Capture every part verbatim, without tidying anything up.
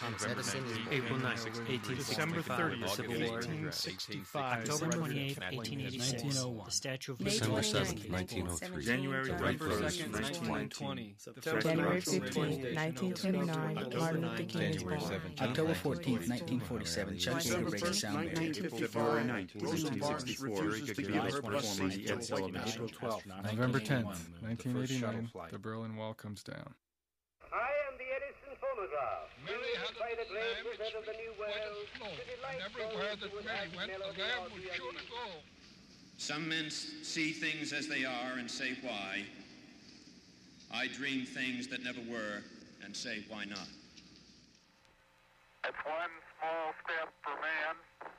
Thomas Edison is born. April ninth, eighteen December sixty-five, thirtieth, Civil War. eighteen sixty-five. October December twenty-eighth, fifteenth, eighteen eighty-six, nineteen oh one. the Statue of May Liberty. December twenty-ninth, seventh, nineteen oh three. January Right December first, second, nineteen nineteen twenty. January fifteenth, nineteen twenty-nine, Martin Luther King is born. October fourteenth, nineteen forty-seven, Chuck Yeager breaks a sound barrier. February ninth, nineteen sixty-four, Ed Sullivan. April twelfth, November tenth, nineteen eighty-nine, the Berlin Wall comes down. I am the Edison phonograph. Mary had a By the little lamb great which wizard of the New went World, slow, to delight and everywhere those that who would Mary have went, the melody lamb of would the sure to Edison. go. Some men see things as they are and say why. I dream things that never were and say why not. It's one small step for man,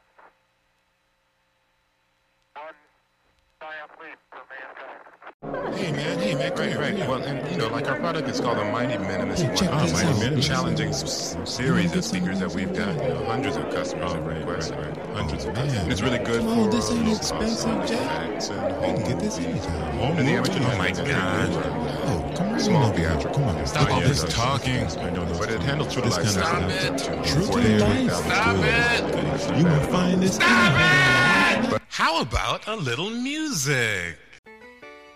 one giant leap for mankind. Hey man, hey man, right, right. Well, and you know, like our product is called a Mighty Minimus Hey, check one. this Mighty out. Minimus, challenging s- s- series of speakers that we've got. You know, hundreds of customers have requested, hundreds of customers. And it's really good Come on, for this ain't uh, expensive, Jack. acts and I can get this anytime. Home And the movie. amateur, oh my god. Oh, come on, Small theatrical. Come on, Stop stop all all this this talking. talking. I know, but it handles true to This life. kind of Stop stuff. True Forty to eight life. thousand. Stop it. You won't find this. Stop it. How about a little music?